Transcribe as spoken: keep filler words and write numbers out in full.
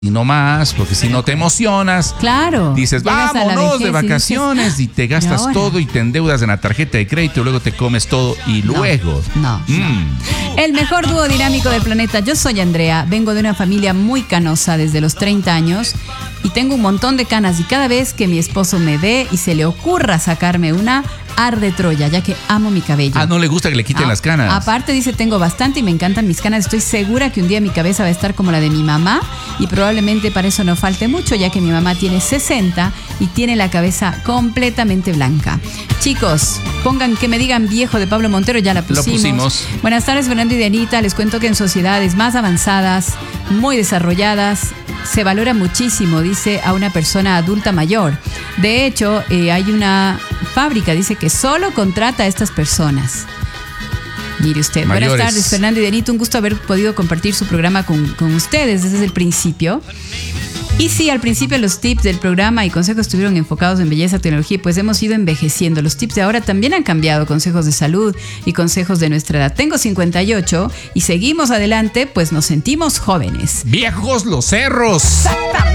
y no más, porque si no te emocionas, claro, dices vámonos de vacaciones y, dices, y te gastas y todo y te endeudas en la tarjeta de crédito y luego te comes todo y no, luego no, mm. no. El mejor dúo dinámico del planeta. Yo soy Andrea, vengo de una familia muy canosa desde los treinta años y tengo un montón de canas, y cada vez que mi esposo me ve y se le ocurra sacarme una, arde Troya, ya que amo mi cabello. Ah, no le gusta que le quiten ah, las canas. Aparte dice, tengo bastante y me encantan mis canas. Estoy segura que un día mi cabeza va a estar como la de mi mamá, y probablemente para eso no falte mucho, ya que mi mamá tiene sesenta y tiene la cabeza completamente blanca. Chicos, pongan que me digan viejo de Pablo Montero, ya la pusimos. Lo pusimos. Buenas tardes, Fernando y Dianita. Les cuento que en sociedades más avanzadas, muy desarrolladas, se valora muchísimo, dice, a una persona adulta mayor. De hecho, eh, hay una fábrica, dice, que solo contrata a estas personas. Mire usted. Mayores. Buenas tardes, Fernando y Dianita. Un gusto haber podido compartir su programa con, con ustedes desde el principio. Y sí, al principio los tips del programa y consejos estuvieron enfocados en belleza, tecnología, pues hemos ido envejeciendo. Los tips de ahora también han cambiado, consejos de salud y consejos de nuestra edad. Tengo cincuenta y ocho y seguimos adelante, pues nos sentimos jóvenes. ¡Viejos los cerros!